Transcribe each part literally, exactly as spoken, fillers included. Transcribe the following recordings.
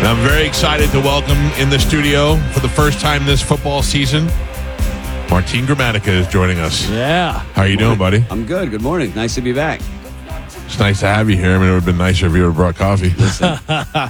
I'm very excited to welcome in the studio for the first time this football season, Martin Gramatica is joining us. Yeah. How are you doing, buddy? I'm good. Good morning. Nice to be back. It's nice to have you here. I mean, it would have been nicer if you would have brought coffee. Listen,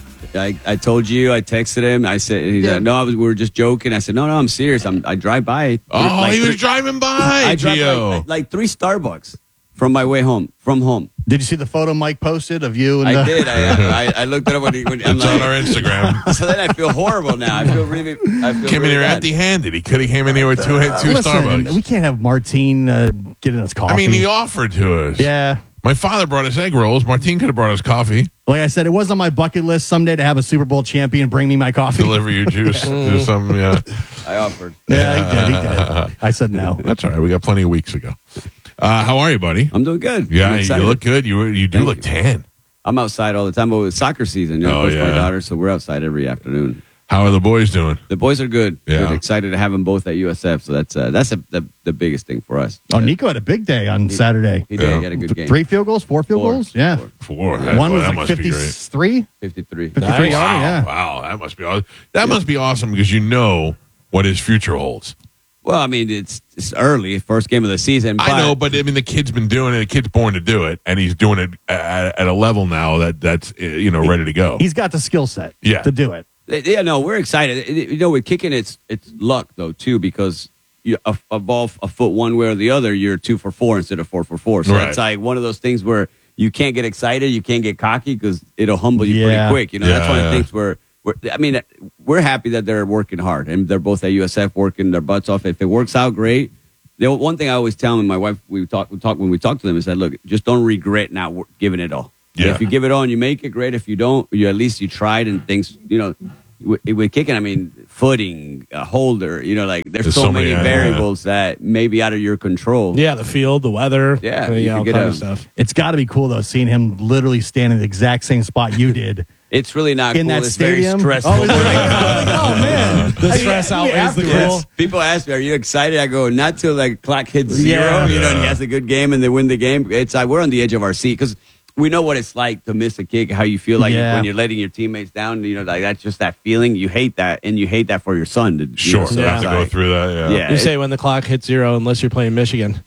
I, I told you, I texted him. I said, he said no, I was, we were just joking. I said, no, no, I'm serious. I'm, I drive by. Oh, like he was three, driving by, I drive Gio. by, like, like three Starbucks from my way home, from home. Did you see the photo Mike posted of you? And I the- did. I, I, I looked it up when he. When, I'm It's like, on our Instagram. So then I feel horrible now. I feel really. I feel Came in really here bad. empty-handed. He could have came in here with two, two Listen, Starbucks. we can't have Martine uh, getting us coffee. I mean, he offered to us. yeah. My father brought us egg rolls. Martin could have brought us coffee. Like I said, it was on my bucket list someday to have a Super Bowl champion bring me my coffee. Deliver you juice. Do something, yeah. I offered. Yeah, he did, he did. I said no. That's all right. We got plenty of weeks ago. Uh, how are you, buddy? I'm doing good. Yeah, I'm you excited. look good. You you do Thank look you. tan. I'm outside all the time. But it's soccer season. You know, Oh, with yeah. my daughter, so we're outside every afternoon. How are the boys doing? The boys are good. Yeah. Good. Excited to have them both at U S F. So that's uh, that's a, the the biggest thing for us. Oh, Nico had a big day on Saturday. He did. Yeah. He had a good game. Three field goals, four field Four. goals? Yeah. Four. Four. That, One was that like must be great. fifty-three? fifty-three. fifty-three Wow, yarder, yeah. wow, that must be awesome. That must be awesome because you know what his future holds. Well, I mean, it's it's early, first game of the season. But I know, but I mean, the kid's been doing it. The kid's born to do it, and he's doing it at, at a level now that that's uh, you know ready to go. He's got the skill set Yeah. to do it. yeah, no, we're excited. You know, with kicking, it's it's luck though too, because you, a, a ball a foot one way or the other, you're two for four instead of four for four. So Right. it's like one of those things where you can't get excited, you can't get cocky because it'll humble you Yeah. pretty quick. You know, Yeah, that's one of the yeah. things where. We're, I mean, we're happy that they're working hard, and they're both at U S F working their butts off. If it works out, great. The one thing I always tell them, my wife, we talk, we talk when we talk to them, is that look, just don't regret not wor- giving it all. Yeah. If you give it all and you make it, great. If you don't, you at least you tried and things. You know, with, with kicking, I mean, footing, a holder. You know, like there's, There's so, so many many, uh, variables that may be out of your control. Yeah, the field, the weather. Yeah, uh, you yeah, could all get kind a- of stuff. It's got to be cool, though, seeing him literally stand in the exact same spot you did. It's really not In cool. that it's stadium? very stressful. Oh, is it? Oh, man. The stress outweighs the afterwards. cool. People ask me, "Are you excited?" I go, "Not till like clock hits zero." Yeah. You know, and he Yeah. has a good game and they win the game. It's like we're on the edge of our seat because we know what it's like to miss a kick. How you feel like Yeah. when you're letting your teammates down. You know, like that's just that feeling. You hate that, and you hate that for your son. To, you Sure, know, so you have it's to go like- through that. Yeah. Yeah. You say when the clock hits zero, unless you're playing Michigan.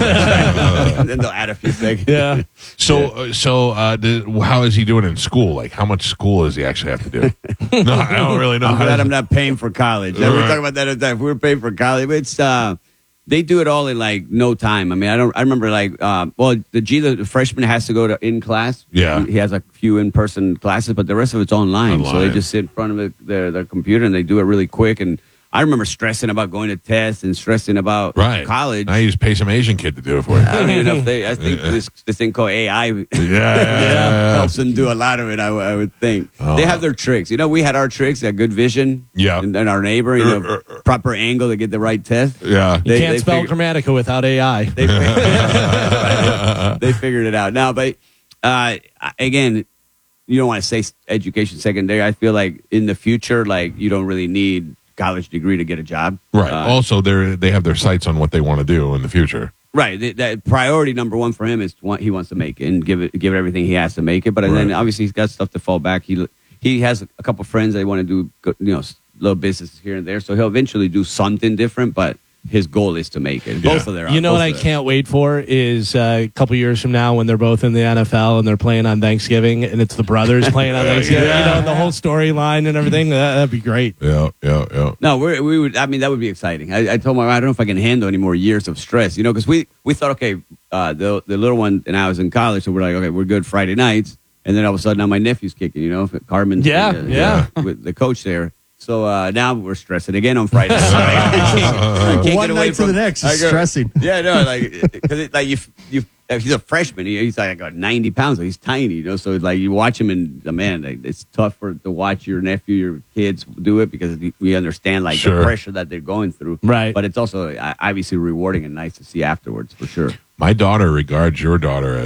and then they'll add a few seconds. Yeah. So, uh, so uh, did, how is he doing in school? Like, how much school does he actually have to do? No, I don't really know. I'm How glad does- I'm not paying for college. We were Right. talking about that at the time. If we were paying for college, it's uh, they do it all in like no time. I mean, I don't. I remember like, uh, well, the G, the freshman has to go to in class. Yeah. he has a few in person classes, but the rest of it's online. So Online. they just sit in front of it, their their computer and they do it really quick. And I remember stressing about going to tests and stressing about right college. Now you just pay some Asian kid to do it for you. I don't even know if they. I think this this thing called A I. yeah, yeah, yeah. helps them do a lot of it. I, w- I would think Oh. they have their tricks. You know, we had our tricks, that good vision. Yeah. and, and our neighbor, you know, Er, er, er. proper angle to get the right test. Yeah. You They- can't they spell figure- Grammatica without A I. They figured, they figured it out. Now, but uh, again, you don't want to say education secondary. I feel like in the future, like you don't really need college degree to get a job. Right. Uh, also, they they have their sights on what they want to do in the future. Right. The, the priority number one for him is what he wants to make it and give it give it everything he has to make it. But then Right. obviously he's got stuff to fall back. He he has a couple friends that want to do go- you know s- little businesses here and there. So he'll eventually do something different. But his goal is to make it. Yeah. Both of their. You know both what I of their- can't wait for is uh, a couple years from now when they're both in the N F L and they're playing on Thanksgiving and it's the brothers playing on Thanksgiving. Yeah. You know, the whole storyline and everything. That, that'd be great. Yeah, yeah, yeah. No, we're, we would. I mean, that would be exciting. I, I told my wife, I don't know if I can handle any more years of stress. You know, because we we thought, okay, uh, the the little one and I was in college, so we're like, okay, we're good Friday nights, and then all of a sudden now my nephew's kicking. You know, Carmen, Yeah, uh, yeah. with the coach there. So uh, now we're stressing again on Friday. So I can't- I can't get One away night to from- the next I is go- stressing. Yeah, no, like because it, like you you. He's a freshman. He, he's like got ninety pounds. So he's tiny, you know. So like you watch him, and uh, man, like, it's tough for to watch your nephew, your kids do it because we understand like Sure. the pressure that they're going through. Right. But it's also uh, obviously rewarding and nice to see afterwards for sure. My daughter regards your daughter as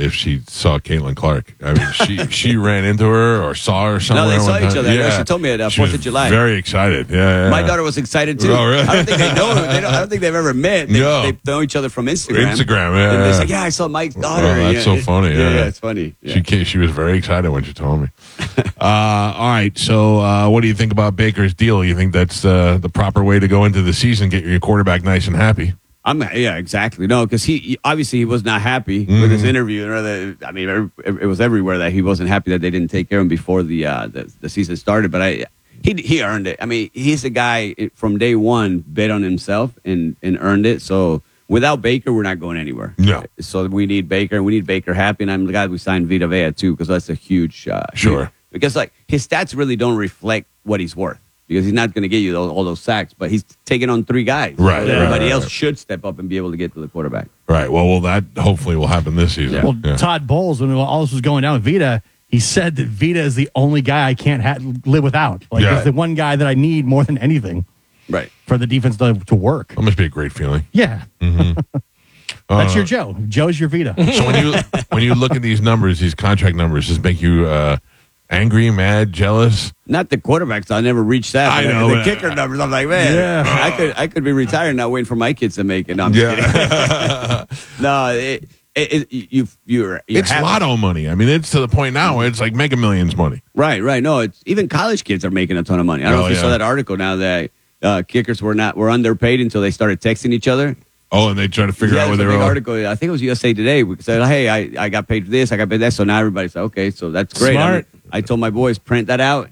if she saw Caitlin Clark. I mean, she she ran into her or saw her somewhere. No, they saw one each time. other. I know Yeah. she told me at uh, She Fourth was of July. Very excited. Yeah, yeah. My daughter was excited too. Oh, really? I don't think they know. They don't, I don't think they've ever met. They, No. they know each other from Instagram. Instagram, yeah, And they yeah. say, "Yeah, I saw Mike's daughter." Oh, that's yeah, so it- funny. Yeah, Yeah, yeah, it's funny. Yeah. She came, she was very excited when she told me. uh, all right. So, uh, what do you think about Baker's deal? You think that's uh, the proper way to go into the season? Get your quarterback nice and happy. I'm yeah, exactly. No, because he, he obviously he was not happy Mm-hmm. with his interview. Or the, I mean, it, it was everywhere that he wasn't happy that they didn't take care of him before the uh, the, the season started. But I, he he earned it. I mean, he's a guy from day one bet on himself and and earned it. So without Baker, we're not going anywhere. No. So we need Baker. We need Baker happy, and I'm glad we signed Vita Vea too because that's a huge uh, Sure. Because like his stats really don't reflect what he's worth. Because he's not going to get you those, all those sacks, but he's taking on three guys. Right, So right, everybody right, else right. should step up and be able to get to the quarterback. Right. Well, well, that hopefully will happen this season. Yeah. Well, Yeah. Todd Bowles, when all this was going down with Vita, he said that Vita is the only guy I can't ha- live without. Like, Yeah. he's the one guy that I need more than anything Right. for the defense to, to work. That must be a great feeling. Yeah. That's your Joe. Joe's your Vita. So when you when you look at these numbers, these contract numbers, does it make you uh, angry, mad, jealous? Not the quarterbacks. I never reached that. I but know, The man. kicker numbers. I'm like, man, Yeah. I could I could be retired now, waiting for my kids to make it. No, I'm just Yeah. kidding. no, it, it, it, you you're, you're It's happy. lotto money. I mean, it's to the point now where it's like Mega Millions money. Right, right. No, it's even college kids are making a ton of money. I don't know Oh, if you yeah. saw that article now that uh, kickers were not were underpaid until they started texting each other. Oh, and they try to figure yeah, out where there's they're a big all. article. I think it was U S A Today. We said, "Hey, I, I got paid for this. I got paid that." So now everybody's like, "Okay, so that's great." I, Smart. mean, I told my boys, print that out.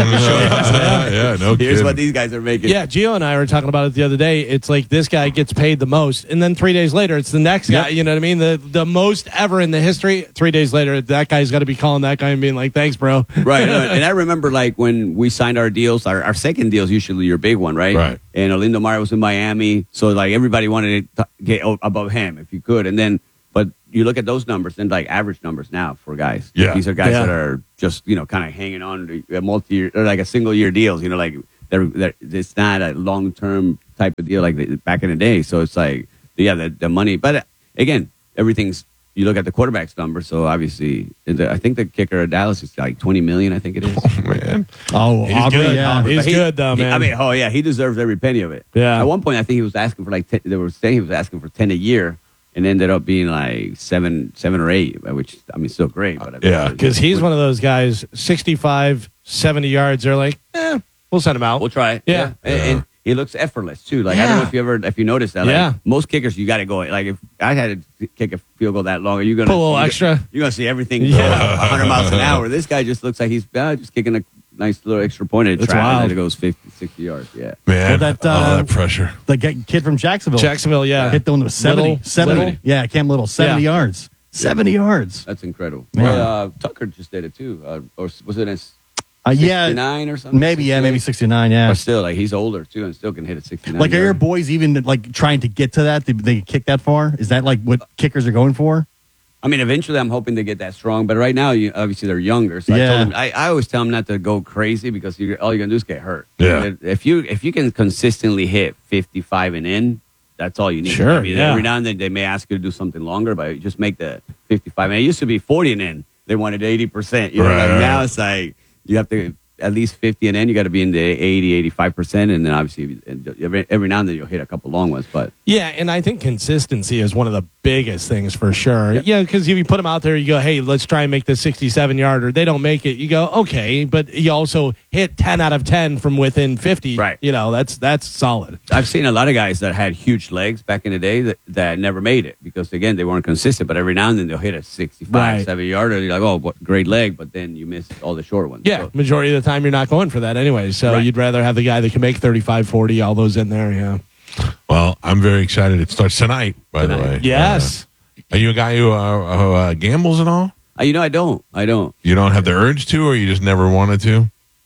yeah, yeah, no Here's kidding. what these guys are making. Yeah, Gio and I were talking about it the other day. It's like this guy gets paid the most, and then three days later, it's the next guy. Yep. You know what I mean? The the most ever in the history. Three days later, that guy's got to be calling that guy and being like, "Thanks, bro." Right. uh, And I remember like when we signed our deals, our, our second deal is usually your big one, right? Right. And Olindo Mara was in Miami. So like everybody wanted to get o- above him if you could. And then, but you look at those numbers and like average numbers now for guys. Yeah. These are guys Yeah. that are just, you know, kind of hanging on to a multi year or like a single year deals, you know, like they're, they're, it's not a long term type of deal like the, back in the day. So it's like, yeah, the, the money. But uh, again, everything's, you look at the quarterback's number. So obviously, the, I think the kicker of Dallas is like twenty million. I think it is. Man. Oh, He's Aubrey, good. yeah. He's But he- good though, he- man. I mean, oh yeah, he deserves every penny of it. Yeah. At one point, I think he was asking for like ten, they were saying he was asking for ten a year, and ended up being like seven, seven or eight, which I mean, still great. But I mean, Yeah. Because he's one of those guys, sixty-five, seventy yards. They're like, eh, we'll send him out. We'll try it. Yeah. And, and he looks effortless too. Like I don't know Yeah. if you ever if you noticed that. Like, Yeah. most kickers you got to go. Like if I had to kick a field goal that long, are you gonna Put a little you're, extra. You're gonna see everything Yeah. yeah. one hundred miles an hour. This guy just looks like he's uh, just kicking a nice little extra point at a That's trap and wild. then it goes fifty, sixty yards. Yeah. Man, Well, that, oh, uh, that pressure. The g- kid from Jacksonville. Jacksonville, yeah. Hit the one that was seventy. Little, seventy. Little. Yeah, Cam Little, seventy Yeah. yards. seventy yards. That's incredible. Yeah. Well, uh, Tucker just did it too, uh, or was it a Uh, yeah, sixty-nine or something? maybe, yeah, maybe sixty-nine? sixty-nine, yeah. But still, like he's older too, and still can hit a sixty-nine. Like, are your yard. boys even like trying to get to that? They, they kick that far? Is that like what kickers are going for? I mean, eventually, I'm hoping to get that strong. But right now, you, obviously, they're younger. So I, Yeah. told them, I, I always tell them not to go crazy because you, all you're gonna do is get hurt. Yeah. And if you if you can consistently hit fifty-five and in, that's all you need. Sure, I mean, yeah. Every now and then they may ask you to do something longer, but just make the fifty-five. And it used to be forty and in. They wanted eighty percent. You know, Right, like right. now it's like you have to at least fifty and in. You got to be in the eighty, eighty-five percent, and then obviously every, every now and then you'll hit a couple long ones. But Yeah, and I think consistency is one of the biggest things for sure. Yeah, because if you put them out there, you go, hey, let's try and make this sixty-seven yarder. They don't make it. You go, okay, but you also hit ten out of ten from within fifty. Right. You know, that's that's solid. I've seen a lot of guys that had huge legs back in the day that, that never made it because, again, they weren't consistent. But every now and then they'll hit a sixty-five, Right. seventy yarder. You're like, oh, what great leg. But then you miss all the short ones. Yeah, So- majority of the time you're not going for that anyway. So Right. you'd rather have the guy that can make thirty-five, forty, all those in there. Yeah. Well, I'm very excited. It starts tonight, by the Tonight. way. Yes. Uh, are you a guy who, uh, who uh, gambles at all? Uh, you know, I don't. I don't. You don't have the urge to, or you just never wanted to?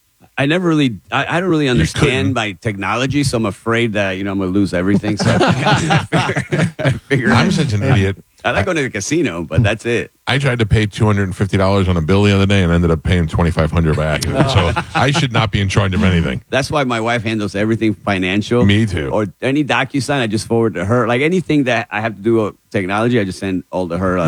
I never really, I, I don't really couldn't. understand my technology, so I'm afraid that, you know, I'm going to lose everything. So I figure, I, figure I'm such an idiot. I like going to the casino, but that's it. I tried to pay two hundred fifty dollars on a bill the other day and ended up paying twenty-five hundred dollars by accident. So I should not be in charge of anything. That's why my wife handles everything financial. Me too. Or any DocuSign, I just forward to her. Like anything that I have to do with technology, I just send all to her. Like,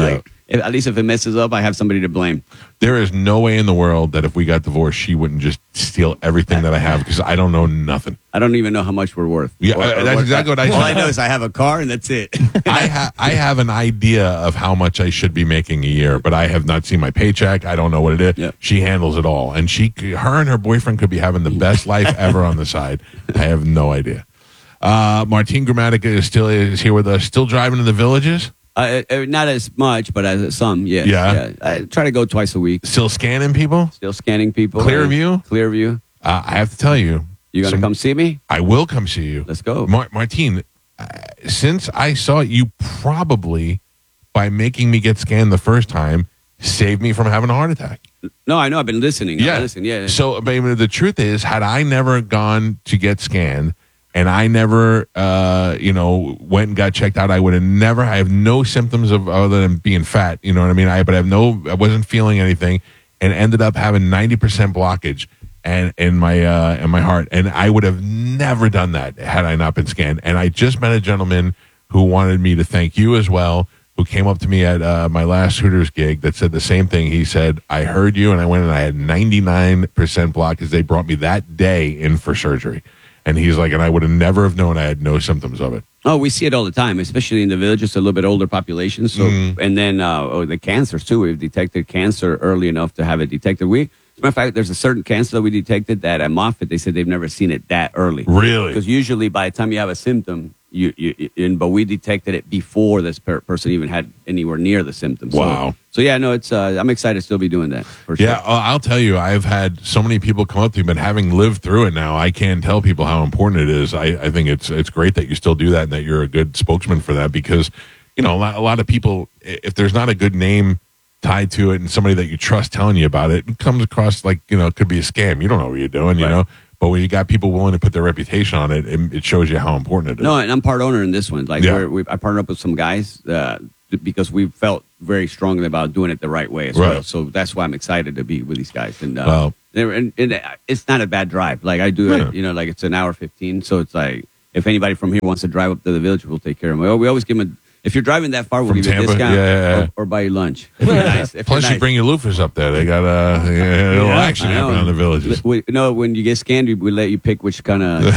if, at least if it messes up, I have somebody to blame. There is no way in the world that if we got divorced, she wouldn't just steal everything that I have because I don't know nothing. I don't even know how much we're worth. Yeah, Or- uh, or that's what- exactly what I All I said. know is I have a car and that's it. I, ha- I have an idea of how much I should be making a year, but I have not seen my paycheck. I don't know what it is. Yeah. She handles it all, and she, her and her boyfriend could be having the best life ever on the side. I have no idea. Uh, Martin Gramatica is still is here with us, still driving to the Villages, Uh, uh, not as much, but as some, yes. Yeah. I try to go twice a week. still scanning people. Still scanning people. Clearview? Clearview. Uh, I have to tell you, You gonna some- come see me? I will come see you. Let's go. Mar- Martine, uh, since I saw it, you probably, by making me get scanned the first time, saved me from having a heart attack. No, I know. I've been listening. Yeah. Listen, yeah. So, but the truth is, had I never gone to get scanned and I never, uh, you know, went and got checked out, I would have never, I have no symptoms of other than being fat, you know what I mean? I, but I have no, I wasn't feeling anything and ended up having ninety percent blockage and in my, uh, in my heart. And I would have never done that had I not been scanned. And I just met a gentleman who wanted me to thank you as well, who came up to me at uh, my last Hooters gig that said the same thing. He said, I heard you, and I went and I had ninety-nine percent block because they brought me that day in for surgery. And he's like, and I would have never have known I had no symptoms of it. Oh, we see it all the time, especially in the villages, a little bit older population. So, Mm. and then uh, oh, the cancers too. We've detected cancer early enough to have it detected. We, as a matter of fact, there's a certain cancer that we detected that at Moffitt they said they've never seen it that early. Really? Because usually by the time you have a symptom, you, you in, but we detected it before this per- person even had anywhere near the symptoms. So- Wow. So, yeah, no, it's. Uh, I'm excited to still be doing that. For sure. Yeah, uh, I'll tell you, I've had so many people come up to me, but having lived through it now, I can tell people how important it is. I, I think it's it's great that you still do that and that you're a good spokesman for that because, you know, a lot, a lot of people, if there's not a good name tied to it and somebody that you trust telling you about it, it comes across like, you know, it could be a scam. You don't know what you're doing, you Right. know? But when you got people willing to put their reputation on it, it, it shows you how important it is. No, and I'm part owner in this one. Like, Yeah. we're, we, I partnered up with some guys uh, because we felt very strongly about doing it the right way as Right. well. So that's why I'm excited to be with these guys. And, uh, Well- they're- and, and it's not a bad drive. Like, I do Yeah. it, you know, like it's an hour fifteen. So it's like, if anybody from here wants to drive up to the village, we'll take care of them. We always give them a, if you're driving that far, we'll From give you a Tampa? discount Yeah, yeah, yeah. Or, or buy you lunch. If you're nice. If Plus, you're you nice. bring your loofers up there. They got uh, a little Yeah, action I know. happening on the villages. We, no, when you get scanned, we, we let you pick which kind of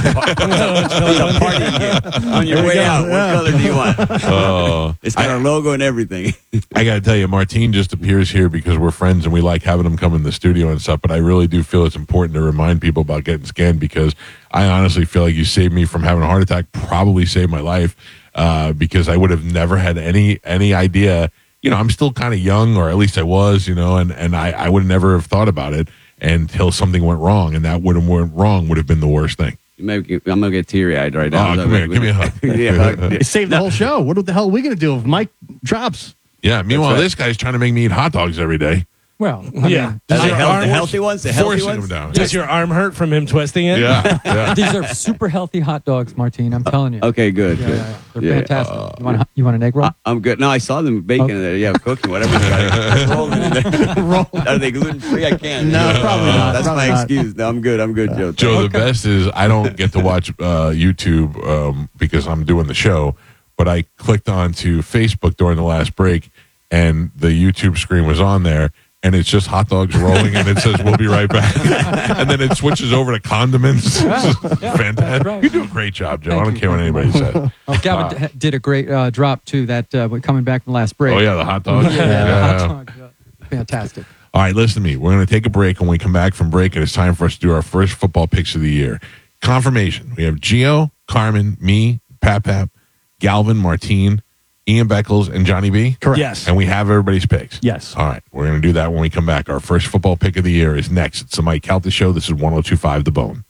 party you get. On your way out, what color do you want? Oh, It's got our logo and everything. I got to tell you, Martine just appears here because we're friends and we like having him come in the studio and stuff. But I really do feel it's important to remind people about getting scanned because I honestly feel like you saved me from having a heart attack, probably saved my life uh, because I would have never had any any idea. You know, I'm still kind of young, or at least I was, you know, and, and I, I would never have thought about it until something went wrong. And that would have went wrong would have been the worst thing. Maybe, I'm gonna get teary eyed right now. Oh, come here. Give me a hug. yeah, hug. It saved the whole show. What the hell are we going to do if Mike drops? Yeah. Meanwhile, right. this guy's trying to make me eat hot dogs every day. Well, I Yeah. mean, Does The, your health- arm- the healthy ones, the healthy Forcing ones. them down. Does your arm hurt from him twisting it? Yeah. yeah. these are super healthy hot dogs, Martine. I'm telling you. Okay, good, Yeah, good. yeah, yeah. They're Yeah. fantastic. you, want a, you want an egg roll? I- I'm good. No, I saw them baking Okay. it. Yeah, cooking, whatever. Rolling in there. Are they gluten free? I can't. No, probably not. That's Probably my not. excuse. No, I'm good. I'm good, Joe. Joe, the best is I don't get to watch uh, YouTube um, because I'm doing the show, but I clicked onto Facebook during the last break, and the YouTube screen was on there, and it's just hot dogs rolling, and it says, we'll be right back. And then it switches over to condiments. Fantastic. right. You do a great job, Joe. Thank I don't you. care what anybody says. Oh, Gavin d- did a great uh, drop too. That uh, when coming back from the last break. Oh, yeah, the hot dogs. Yeah, Yeah. the hot dog, uh, fantastic. All right, listen to me. We're going to take a break. When we come back from break, it's time for us to do our first football picks of the year. Confirmation. We have Gio, Carmen, me, Pap Pap, Galvin, Martine, Ian Beckles, and Johnny B. Correct. Yes. And we have everybody's picks. Yes. All right. We're going to do that when we come back. Our first football pick of the year is next. It's the Mike Calta Show. This is one oh two point five The Bone.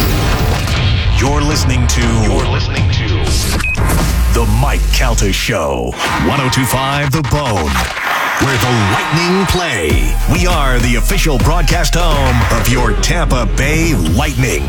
You're listening to. You're listening to the Mike Calta Show. one oh two point five The Bone, where the Lightning play. We are the official broadcast home of your Tampa Bay Lightning.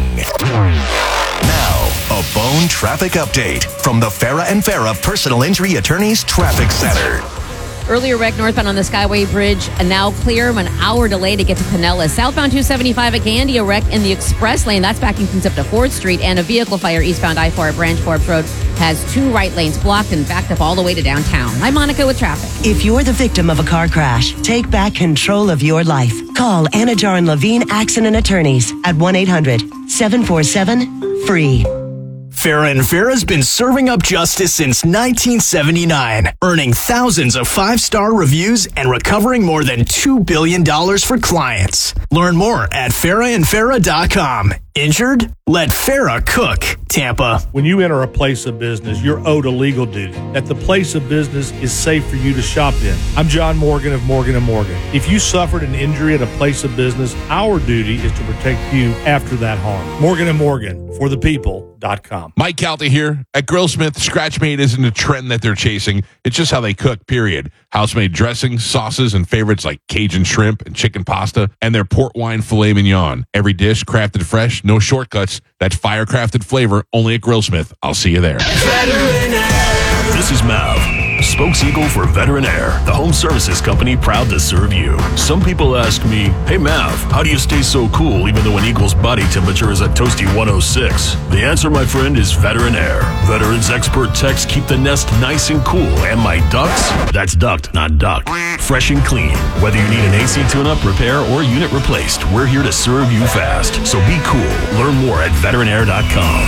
Now, a Bone traffic update from the Farah and Farah Personal Injury Attorneys Traffic Center. Earlier wreck northbound on the Skyway Bridge, and now clear. An hour delay to get to Pinellas. Southbound two seventy-five at Candia, wreck in the express lane. That's backing things up to fourth Street, and a vehicle fire eastbound I four at Branch Forbes Road. has two right lanes blocked and backed up all the way to downtown. I'm Monica with traffic. If you're the victim of a car crash, take back control of your life. Call Anajar and Levine Accident Attorneys at one eight hundred seven four seven free. Farrah and Farrah's been serving up justice since nineteen seventy-nine, earning thousands of five-star reviews and recovering more than two billion dollars for clients. Learn more at farrah and farrah dot com. Injured? Let Farrah cook. Tampa. When you enter a place of business, you're owed a legal duty that the place of business is safe for you to shop in. I'm John Morgan of Morgan and Morgan. If you suffered an injury at a place of business, our duty is to protect you after that harm. Morgan and Morgan, for the people dot com. Mike Calta here. At Grillsmith, Scratch Made isn't a trend that they're chasing. It's just how they cook, period. House-made dressings, sauces, and favorites like Cajun shrimp and chicken pasta, and their port wine filet mignon. Every dish crafted fresh, no shortcuts. That fire-crafted flavor only at Grillsmith. I'll see you there. This is Mav, spokes-eagle for Veteran Air, the home services company proud to serve you. Some people ask me, hey Mav, how do you stay so cool even though an eagle's body temperature is a toasty one oh six? The answer, my friend, is Veteran Air. Veterans expert techs keep the nest nice and cool, and my ducks, that's ducked, not ducked, fresh and clean. Whether you need an A C tune-up, repair, or unit replaced, we're here to serve you fast. So be cool. Learn more at veteran air dot com.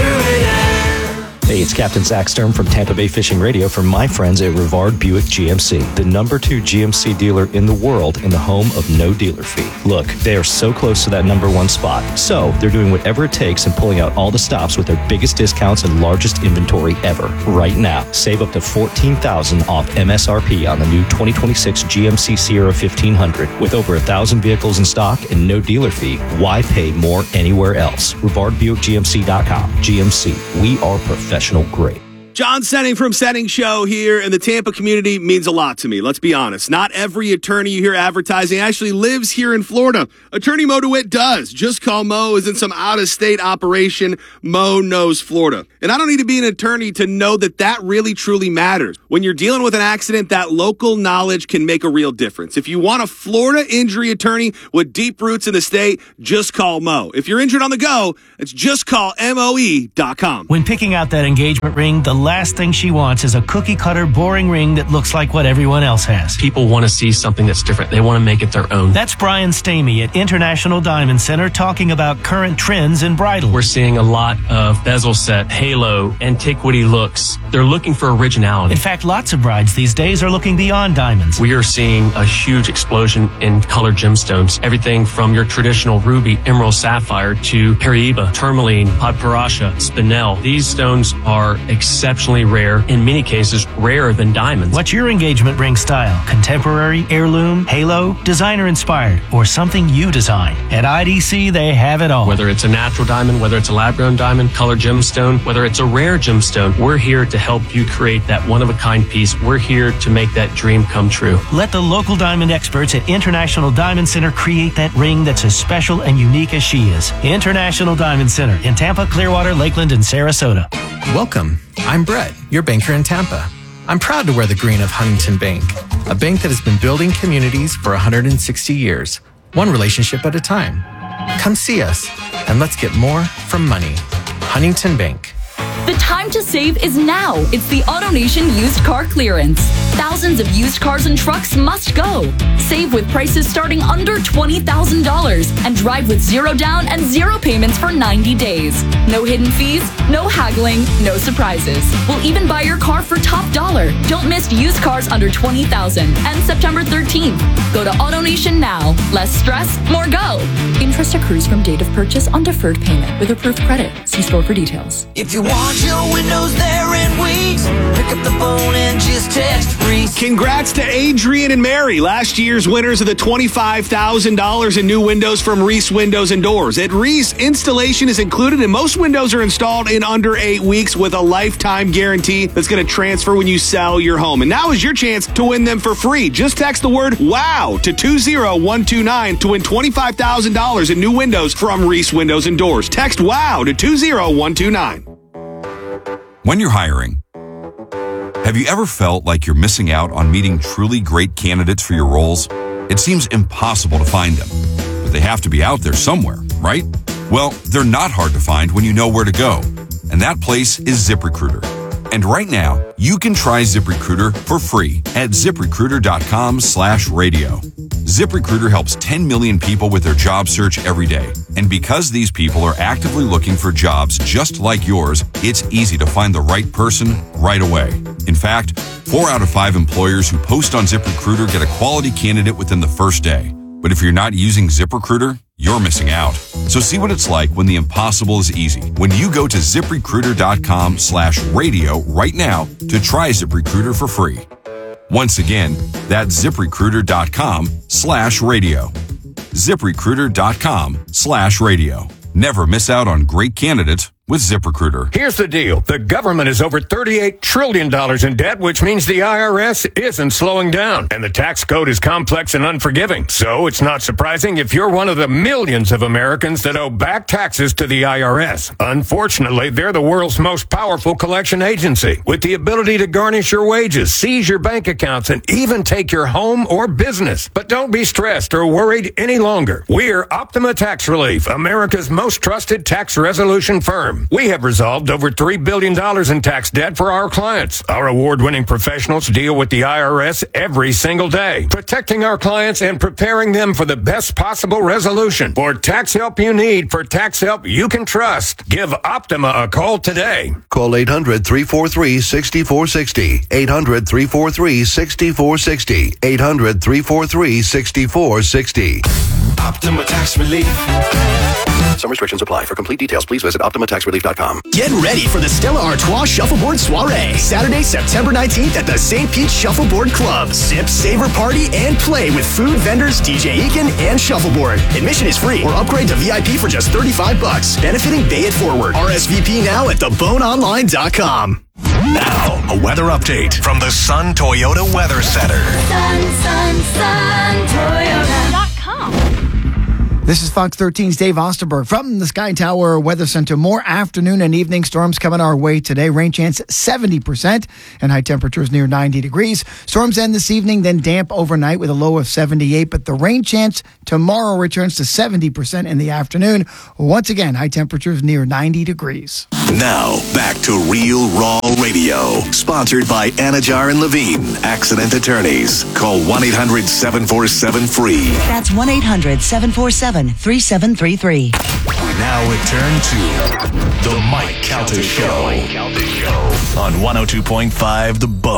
Hey, it's Captain Zach Stern from Tampa Bay Fishing Radio for my friends at Rivard Buick G M C, the number two G M C dealer in the world and the home of no dealer fee. Look, they are so close to that number one spot. So they're doing whatever it takes and pulling out all the stops with their biggest discounts and largest inventory ever. Right now, save up to fourteen thousand dollars off M S R P on the new twenty twenty-six G M C Sierra fifteen hundred. With over a thousand vehicles in stock and no dealer fee, why pay more anywhere else? Rivard Buick G M C dot com. G M C, we are professional grade. John Senning from Senning Show here, and the Tampa community means a lot to me. Let's be honest. Not every attorney you hear advertising actually lives here in Florida. Attorney Mo DeWitt does. Just Call Mo isn't some out-of-state operation. Mo knows Florida. And I don't need to be an attorney to know that that really, truly matters. When you're dealing with an accident, that local knowledge can make a real difference. If you want a Florida injury attorney with deep roots in the state, just call Mo. If you're injured on the go, it's just call M O E dot com. When picking out that engagement ring, the last thing she wants is a cookie cutter boring ring that looks like what everyone else has. People want to see something that's different. They want to make it their own. That's Brian Stamey at International Diamond Center talking about current trends in bridal. We're seeing a lot of bezel set, halo, antiquity looks. They're looking for originality. In fact, lots of brides these days are looking beyond diamonds. We are seeing a huge explosion in colored gemstones. Everything from your traditional ruby, emerald, sapphire to Paraíba, tourmaline, padparacha, spinel. These stones are exceptionally rare, in many cases rarer than diamonds. What's your engagement ring style? Contemporary, heirloom, halo, designer inspired, or something you design? At I D C, they have it all. Whether it's a natural diamond, whether it's a lab-grown diamond, colored gemstone, whether it's a rare gemstone, we're here to help you create that one-of-a-kind piece. We're here to make that dream come true. Let the local diamond experts at International Diamond Center create that ring that's as special and unique as she is. International Diamond Center in Tampa, Clearwater, Lakeland, and Sarasota. Welcome. I'm Brett, your banker in Tampa. I'm proud to wear the green of Huntington Bank, a bank that has been building communities for one hundred sixty years, one relationship at a time. Come see us, and let's get more from money. Huntington Bank. The time to save is now. It's the AutoNation used car clearance. Thousands of used cars and trucks must go. Save with prices starting under twenty thousand dollars and drive with zero down and zero payments for ninety days. No hidden fees, no haggling, no surprises. We'll even buy your car for top dollar. Don't miss used cars under twenty thousand dollars and September thirteenth. Go to AutoNation now. Less stress, more go. Interest accrues from date of purchase on deferred payment with approved credit. See store for details. If you want your windows there in weeks, pick up the phone and just text Reese. Congrats to Adrian and Mary, last year's winners of the twenty-five thousand dollars in new windows from Reese Windows and Doors. At Reese, installation is included, and most windows are installed in under eight weeks with a lifetime guarantee that's going to transfer when you sell your home. And now is your chance to win them for free. Just text the word WOW to two zero one two nine to win twenty-five thousand dollars in new windows from Reese Windows and Doors. Text WOW to two zero one two nine. When you're hiring, have you ever felt like you're missing out on meeting truly great candidates for your roles? It seems impossible to find them, but they have to be out there somewhere, right? Well, they're not hard to find when you know where to go, and that place is ZipRecruiter. And right now, you can try ZipRecruiter for free at ZipRecruiter.com slash radio. ZipRecruiter helps ten million people with their job search every day. And because these people are actively looking for jobs just like yours, it's easy to find the right person right away. In fact, four out of five employers who post on ZipRecruiter get a quality candidate within the first day. But if you're not using ZipRecruiter, you're missing out. So see what it's like when the impossible is easy. When you go to ZipRecruiter.com slash radio right now to try ZipRecruiter for free. Once again, that's ZipRecruiter.com slash radio. ZipRecruiter.com slash radio. Never miss out on great candidates with ZipRecruiter. Here's the deal. The government is over thirty-eight trillion dollars in debt, which means the I R S isn't slowing down. And the tax code is complex and unforgiving. So it's not surprising if you're one of the millions of Americans that owe back taxes to the I R S. Unfortunately, they're the world's most powerful collection agency, with the ability to garnish your wages, seize your bank accounts, and even take your home or business. But don't be stressed or worried any longer. We're Optima Tax Relief, America's most trusted tax resolution firm. We have resolved over three billion dollars in tax debt for our clients. Our award-winning professionals deal with the I R S every single day, protecting our clients and preparing them for the best possible resolution. For tax help you need, for tax help you can trust, give Optima a call today. Call eight hundred, three four three, six four six zero. eight hundred, three four three, six four six zero. eight hundred, three four three, six four six zero. Optima Tax Relief. Some restrictions apply. For complete details, please visit Optima Tax Relief dot com. Get ready for the Stella Artois Shuffleboard Soiree, Saturday, September nineteenth at the Saint Pete Shuffleboard Club. Sip, savor, party, and play with food vendors, D J Eakin, and Shuffleboard. Admission is free or upgrade to V I P for just thirty-five bucks. Benefiting Bay It Forward. R S V P now at the bone online dot com. Now, a weather update from the Sun Toyota Weather Center. Sun, sun, sun, Toyota dot com. This is Fox thirteen's Dave Osterberg from the Sky Tower Weather Center. More afternoon and evening storms coming our way today. Rain chance seventy percent and high temperatures near ninety degrees. Storms end this evening, then damp overnight with a low of seventy-eight. But the rain chance tomorrow returns to seventy percent in the afternoon. Once again, high temperatures near ninety degrees. Now, back to Real Raw Radio. Sponsored by Anajar and Levine, accident attorneys. Call one eight hundred, seven four seven, free. That's one eight hundred, seven four seven, three seven three three. We now return to The Mike Calta Show on one oh two point five The Bone.